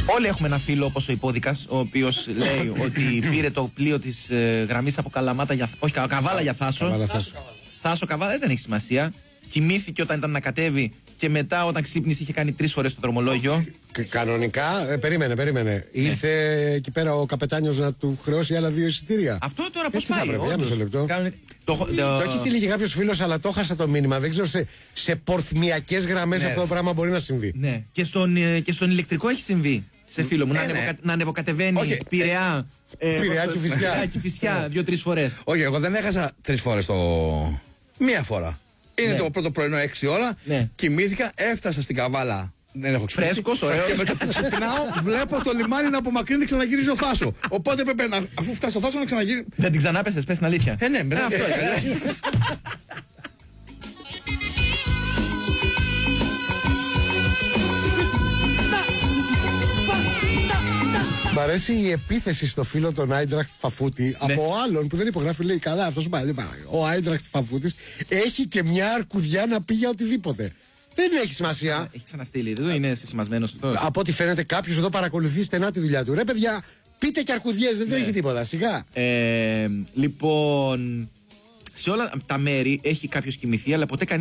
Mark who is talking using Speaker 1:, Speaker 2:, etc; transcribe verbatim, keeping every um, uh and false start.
Speaker 1: Όλοι έχουμε ένα φίλο όπως ο Υπόδικας, ο οποίος λέει ότι πήρε το πλοίο της ε, γραμμής από Καλαμάτα για. Όχι, Καβάλα για Θάσο.
Speaker 2: Καβάλα, Θάσο.
Speaker 1: Θάσο, Καβάλα, δεν έχει σημασία. Κοιμήθηκε όταν ήταν να κατέβει και μετά όταν ξύπνησε είχε κάνει τρεις φορές το δρομολόγιο.
Speaker 2: Κανονικά, ε, περίμενε, περίμενε. Ήρθε εκεί πέρα ο καπετάνιος να του χρεώσει άλλα δύο εισιτήρια.
Speaker 1: Αυτό τώρα πώς
Speaker 2: Έτσι θα
Speaker 1: πάει.
Speaker 2: πρέπει, για μισό λεπτό.
Speaker 1: Κάνουν... Το, το...
Speaker 2: Το έχει στείλει και κάποιο φίλο, αλλά το χάσα το μήνυμα. Δεν ξέρω σε, σε πορθμιακές γραμμές
Speaker 1: Ναι.
Speaker 2: αυτό το πράγμα μπορεί να συμβεί.
Speaker 1: Ναι. Και στον, ε, και στον ηλεκτρικό έχει συμβεί. Σε φίλο μου,
Speaker 3: Ε,
Speaker 1: να,
Speaker 3: ναι.
Speaker 1: ανεβοκα... να ανεβοκατεβαίνει
Speaker 3: Όχι.
Speaker 1: Πειραιά. Ε,
Speaker 2: Πειραιά
Speaker 1: πώς το-
Speaker 2: και Φυσιά.
Speaker 1: Πειραιά και Φυσιά, δύο-τρεις φορές.
Speaker 3: Όχι, εγώ δεν έχασα τρεις φορές το. Μία φορά. Είναι
Speaker 1: Ναι.
Speaker 3: το πρώτο πρωινό έξι ώρα.
Speaker 1: Ναι.
Speaker 3: Κοιμήθηκα, έφτασα στην Καβάλα. Δεν έχω ξυπνήσει.
Speaker 1: Φρέσκος, ωραίος.
Speaker 3: Και μετά που ξυπνάω, βλέπω το λιμάνι να απομακρύνεται και ξαναγυρίζει ο Θάσο. Οπότε έπρεπε να, αφού φτάσει στο Θάσο να ξαναγυρίσει.
Speaker 1: Δεν την ξανάπεσες, πες την αλήθεια.
Speaker 3: Ε, ναι, μετά.
Speaker 1: αυτό είναι.
Speaker 2: Μ' αρέσει η επίθεση στο φίλο των Άιντραχτ Φαφούτη από άλλον που δεν υπογράφει. Λέει καλά, αυτό πάει. Ο Άιντραχτ Φαφούτη έχει και μια αρκουδιά να πει για οτιδήποτε. Δεν έχει σημασία.
Speaker 1: Έχει ξαναστείλει, δεν είναι σεσημασμένος αυτό.
Speaker 2: Από ό,τι φαίνεται, κάποιο εδώ παρακολουθεί στενά τη δουλειά του. Ρε, παιδιά, πείτε και αρκουδιές, δεν τρέχει τίποτα. Σιγά.
Speaker 1: Ε, λοιπόν, σε όλα τα μέρη έχει κάποιος κοιμηθεί, αλλά ποτέ κανείς